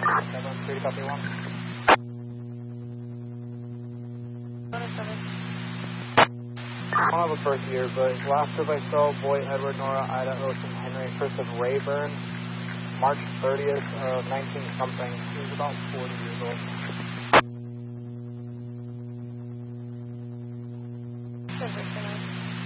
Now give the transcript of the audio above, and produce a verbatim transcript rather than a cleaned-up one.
seven three, copy one. I don't have a birth year, but last trip I saw, boy Edward, Nora, Ida, Ocean, Henry, first of Rayburn, March thirtieth of nineteen something. He was about forty years old. Perfect.